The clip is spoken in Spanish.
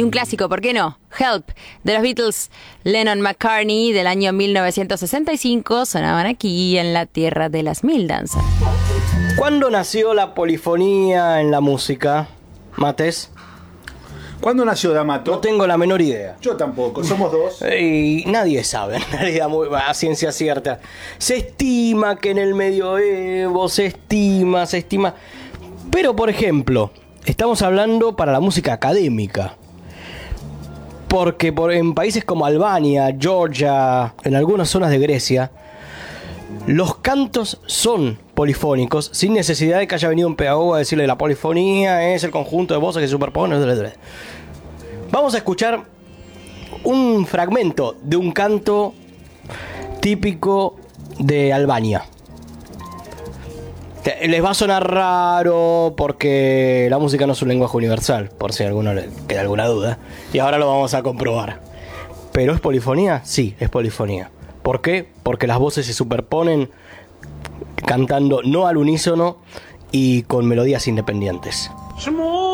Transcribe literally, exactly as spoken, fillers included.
Y un clásico, ¿por qué no? Help, de los Beatles, Lennon-McCartney, del año mil novecientos sesenta y cinco, sonaban aquí en la tierra de las mil danzas. ¿Cuándo nació la polifonía en la música, Mates? ¿Cuándo nació D'Amato? No tengo la menor idea. Yo tampoco, somos dos. Y nadie sabe, en realidad, muy, a ciencia cierta. Se estima que en el medioevo, se estima, se estima. Pero, por ejemplo, estamos hablando para la música académica. Porque por, en países como Albania, Georgia, en algunas zonas de Grecia, los cantos son polifónicos, sin necesidad de que haya venido un pedagogo a decirle la polifonía es el conjunto de voces que se superponen. Vamos a escuchar un fragmento de un canto típico de Albania. Les va a sonar raro porque la música no es un lenguaje universal, por si a alguno le queda alguna duda. Y ahora lo vamos a comprobar. ¿Pero es polifonía? Sí, es polifonía. ¿Por qué? Porque las voces se superponen cantando no al unísono y con melodías independientes.